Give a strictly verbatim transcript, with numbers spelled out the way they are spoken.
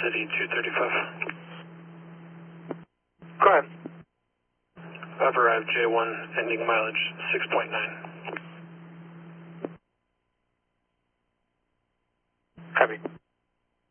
City two thirty-five. Go ahead. I've arrived J one, ending mileage six point nine. Copy.